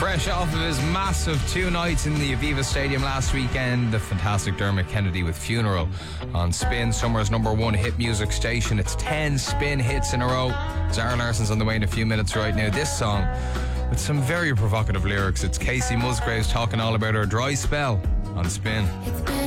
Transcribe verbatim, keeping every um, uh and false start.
Fresh off of his massive two nights in the Aviva Stadium last weekend, the fantastic Dermot Kennedy with Funeral on Spin, Summer's number one hit music station. It's ten Spin hits in a row. Zara Larson's on the way in a few minutes right now. This song with some very provocative lyrics. It's Casey Musgraves talking all about her dry spell on Spin. It's been